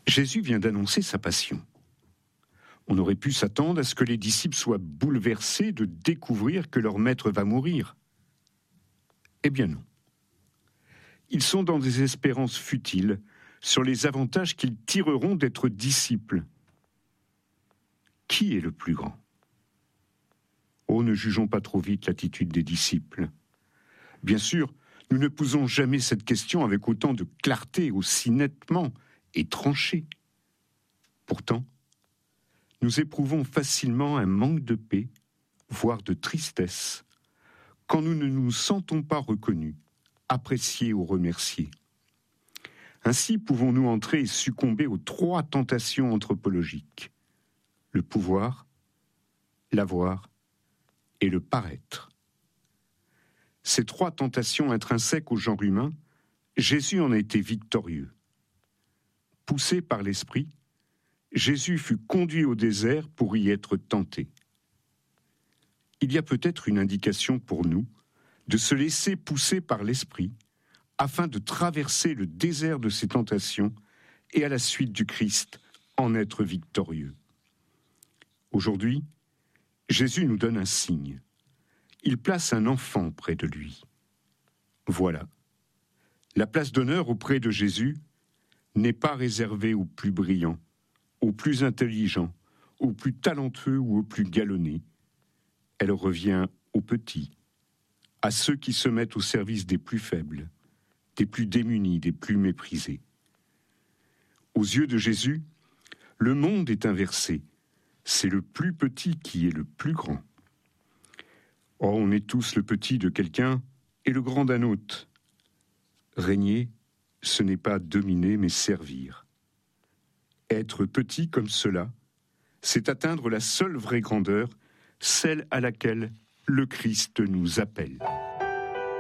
Jésus vient d'annoncer sa passion. On aurait pu s'attendre à ce que les disciples soient bouleversés de découvrir que leur maître va mourir. Eh bien non. Ils sont dans des espérances futiles sur les avantages qu'ils tireront d'être disciples. Qui est le plus grand ? Oh, ne jugeons pas trop vite l'attitude des disciples. Bien sûr, nous ne posons jamais cette question avec autant de clarté, aussi nettement et tranché. Pourtant, nous éprouvons facilement un manque de paix, voire de tristesse, quand nous ne nous sentons pas reconnus, appréciés ou remerciés. Ainsi pouvons-nous entrer et succomber aux 3 tentations anthropologiques: le pouvoir, l'avoir et le paraître. Ces 3 tentations intrinsèques au genre humain, Jésus en a été victorieux. Poussé par l'Esprit, Jésus fut conduit au désert pour y être tenté. Il y a peut-être une indication pour nous de se laisser pousser par l'Esprit afin de traverser le désert de ces tentations et à la suite du Christ en être victorieux. Aujourd'hui, Jésus nous donne un signe. Il place un enfant près de lui. Voilà. La place d'honneur auprès de Jésus n'est pas réservée aux plus brillants, aux plus intelligents, aux plus talentueux ou aux plus galonnés. Elle revient aux petits, à ceux qui se mettent au service des plus faibles, des plus démunis, des plus méprisés. Aux yeux de Jésus, le monde est inversé. C'est le plus petit qui est le plus grand. Oh, on est tous le petit de quelqu'un et le grand d'un autre. Régner, ce n'est pas dominer, mais servir. Être petit comme cela, c'est atteindre la seule vraie grandeur, celle à laquelle le Christ nous appelle.